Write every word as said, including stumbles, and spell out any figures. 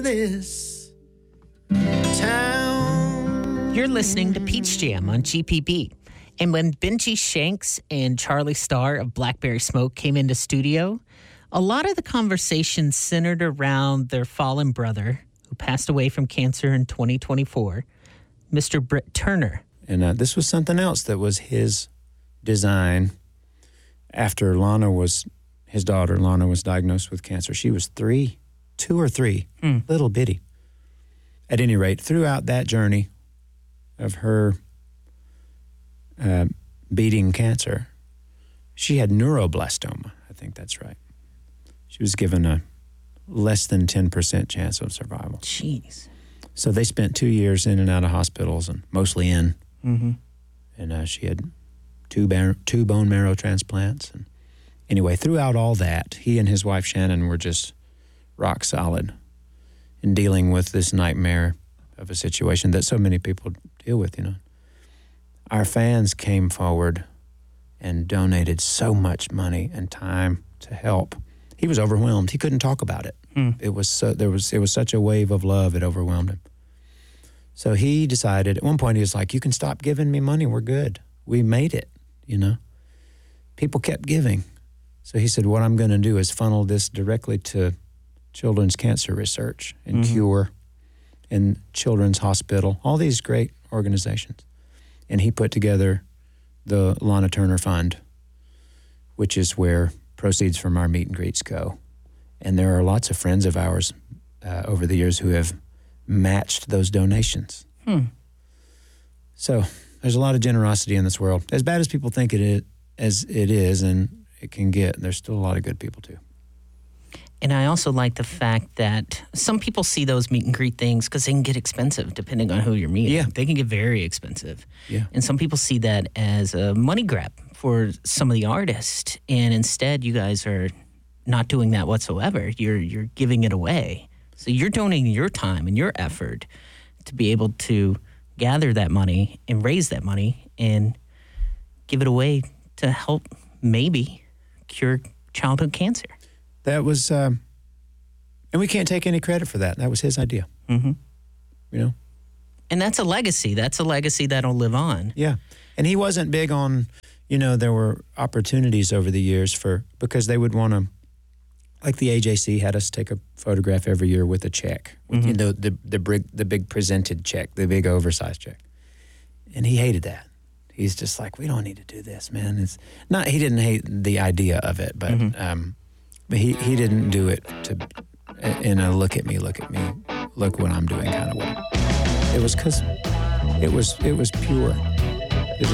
this town. You're listening to Peach Jam on G P B. And when Benji Shanks and Charlie Starr of Blackberry Smoke came into studio, a lot of the conversation centered around their fallen brother, who passed away from cancer in twenty twenty-four, Mister Britt Turner. And uh, this was something else that was his design after Lana was, his daughter, Lana, was diagnosed with cancer. She was three, two or three, mm. little bitty. At any rate, throughout that journey of her uh, beating cancer, she had neuroblastoma. I think that's right. She was given a less than ten percent chance of survival. Jeez. So they spent two years in and out of hospitals, and mostly in. Mm-hmm. And uh, she had two, bar- two bone marrow transplants. And anyway, throughout all that, he and his wife Shannon were just rock solid in dealing with this nightmare of a situation that so many people deal with, you know. Our fans came forward and donated so much money and time to help. He was overwhelmed. He couldn't talk about it. Hmm. It was so there was it was such a wave of love, it overwhelmed him. So he decided, at one point he was like, you can stop giving me money, we're good. We made it, you know. People kept giving. So he said, what I'm going to do is funnel this directly to children's cancer research and mm-hmm. cure and Children's Hospital, all these great organizations. And he put together the Lana Turner Fund, which is where proceeds from our meet and greets go. And there are lots of friends of ours uh, over the years who have matched those donations. Hmm. So there's a lot of generosity in this world. As bad as people think it is, as it is, and it can get, there's still a lot of good people too. And I also like the fact that some people see those meet and greet things because they can get expensive depending on who you're meeting. Yeah. They can get very expensive. Yeah. And some people see that as a money grab for some of the artists. And instead, you guys are not doing that whatsoever. You're you're giving it away. So you're donating your time and your effort to be able to gather that money and raise that money and give it away to help maybe cure childhood cancer. That was, um, and we can't take any credit for that. That was his idea. Mm-hmm. You know? And that's a legacy. That's a legacy that'll live on. Yeah. And he wasn't big on, you know, there were opportunities over the years for, because they would want to, like the A J C had us take a photograph every year with a check, with, mm-hmm. you know, the, the, big, the big presented check, the big oversized check. And he hated that. He's just like, we don't need to do this, man. It's not, he didn't hate the idea of it, but, mm-hmm. um, but he, he didn't do it to, in a look at me, look at me, look what I'm doing kind of way. It was because it was, it was pure.